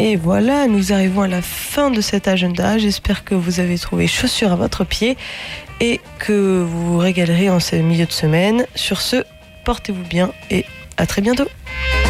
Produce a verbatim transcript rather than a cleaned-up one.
Et voilà, nous arrivons à la fin de cet agenda. J'espère que vous avez trouvé chaussures à votre pied et que vous vous régalerez en ce milieu de semaine. Sur ce, portez-vous bien et à très bientôt.